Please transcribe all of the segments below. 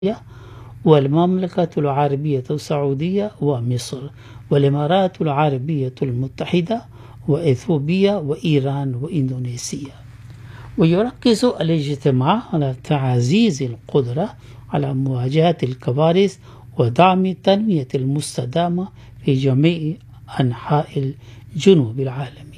والمملكة العربية السعودية ومصر والإمارات العربية المتحدة وإثيوبيا وإيران وإندونيسيا. ويركز الاجتماع على تعزيز القدرة على مواجهة الكوارث ودعم التنمية المستدامة في جميع أنحاء الجنوب العالمي.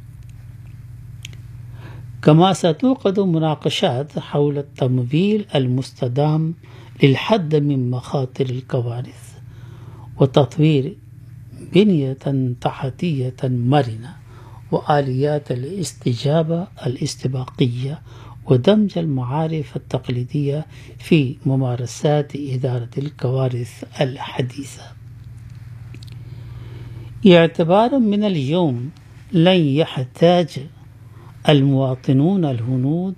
كما ستوقد مناقشات حول التمويل المستدام للحد من مخاطر الكوارث وتطوير بنية تحتية مرنة وآليات الاستجابة الاستباقية ودمج المعارف التقليدية في ممارسات إدارة الكوارث الحديثة. اعتبارا من اليوم لن يحتاج المواطنون الهنود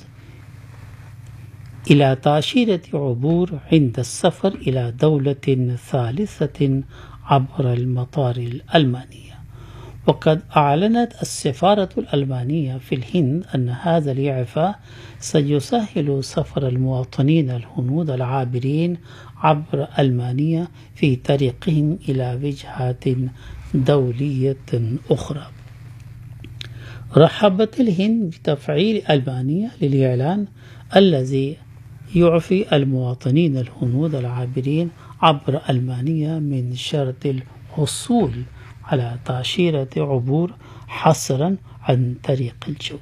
إلى تأشيرة عبور عند السفر إلى دولة ثالثة عبر المطار الألماني. وقد أعلنت السفارة الألمانية في الهند أن هذا الإعفاء سيسهل سفر المواطنين الهنود العابرين عبر ألمانيا في طريقهم إلى وجهات دولية أخرى. رحبت الهند بتفعيل ألمانيا للإعلان الذي يعفي المواطنين الهنود العابرين عبر ألمانيا من شرط الحصول على تأشيرة عبور حصرا عن طريق الجو.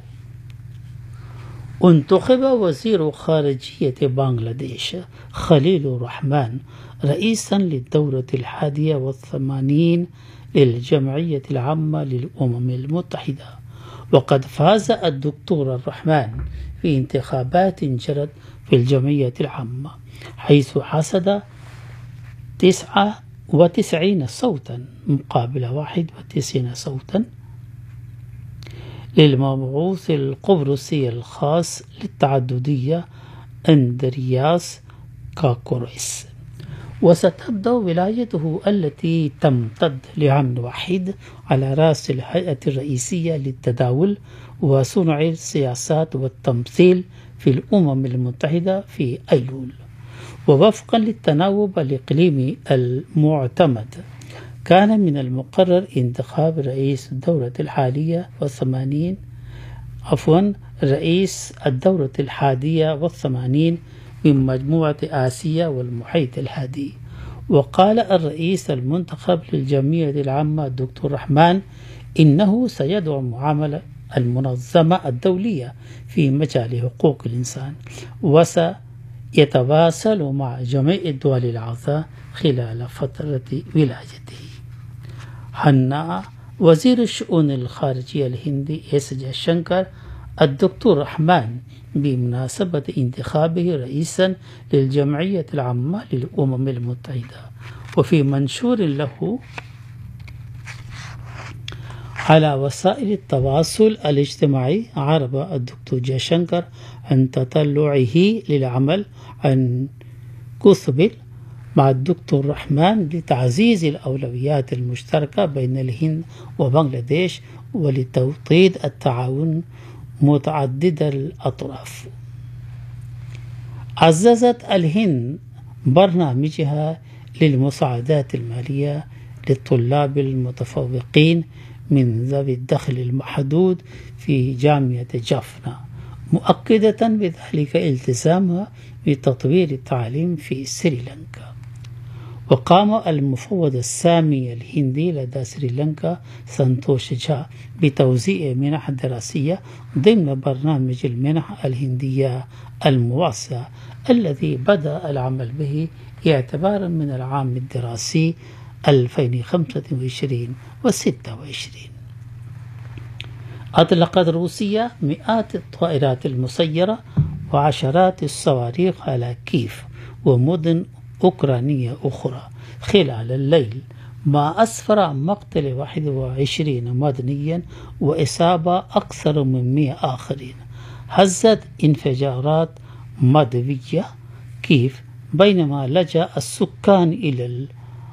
انتخب وزير خارجية بنغلاديش خليل الرحمن رئيسا للدورة 81 للجمعية العامة للأمم المتحدة. وقد فاز الدكتور الرحمن في انتخابات جرت في الجمعية العامة، حيث حصد 99 صوتا مقابل 91 صوتا للمبعوث القبرصي الخاص للتعددية أندرياس كاكوريس. وستبدأ ولايته التي تمتد لعام واحد على رأس الهيئة الرئيسية للتداول وصنع السياسات والتمثيل في الأمم المتحدة في أيلول. ووفقا للتناوب الإقليمي المعتمد، كان من المقرر انتخاب رئيس الدورة رئيس الدورة 81 من مجموعة آسيا والمحيط الهادي. وقال الرئيس المنتخب للجمعية العامة الدكتور رحمن إنه سيدعم عمل المنظمة الدولية في مجال حقوق الإنسان وسيتواصل مع جميع الدول الأعضاء خلال فترة ولايته. هنأ وزير الشؤون الخارجية الهندي إس جيشنكر الدكتور رحمن بمناسبة انتخابه رئيسا للجمعية العامة للأمم المتحدة. وفي منشور له على وسائل التواصل الاجتماعي، عرب الدكتور جيشنكر عن تطلعه للعمل عن كثب مع الدكتور رحمن لتعزيز الأولويات المشتركة بين الهند وبنغلاديش ولتوطيد التعاون متعدد الأطراف. عززت الهند برنامجها للمساعدات المالية للطلاب المتفوقين من ذوي الدخل المحدود في جامعة جافنا، مؤكدة بذلك التزامها بتطوير التعليم في سريلانكا. وقام المفوض السامي الهندي لدى سريلانكا سانتوش جا بتوزيع منح دراسية ضمن برنامج المنح الهندية الموسع الذي بدأ العمل به اعتبارا من العام الدراسي 2025 و26. أطلقت روسيا مئات الطائرات المسيرة وعشرات الصواريخ على كييف ومدن أوكرانية أخرى خلال الليل، ما أسفر عن مقتل 21 مدنيا وإصابة أكثر من 100 آخرين. هزت انفجارات مدوية كييف بينما لجأ السكان إلى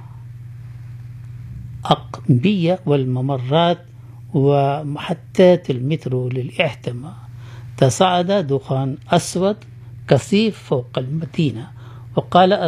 الأقبية والممرات ومحطات المترو للاحتماء. تصاعد دخان أسود كثيف فوق المدينة وقال